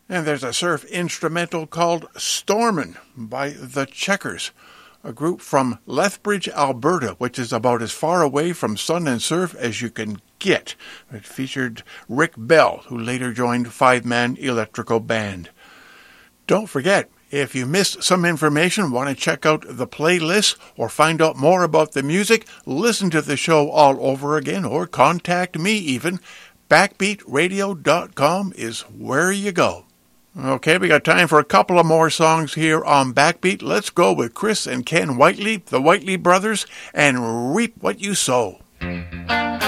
And there's a surf instrumental called Stormin' by The Checkers, a group from Lethbridge, Alberta, which is about as far away from sun and surf as you can get. It featured Rick Bell, who later joined Five Man Electrical Band. Don't forget, if you missed some information, want to check out the playlist, or find out more about the music, listen to the show all over again, or contact me even, backbeatradio.com is where you go. Okay, we got time for a couple of more songs here on Backbeat. Let's go with Chris and Ken Whiteley, the Whiteley Brothers, and Reap What You Sow.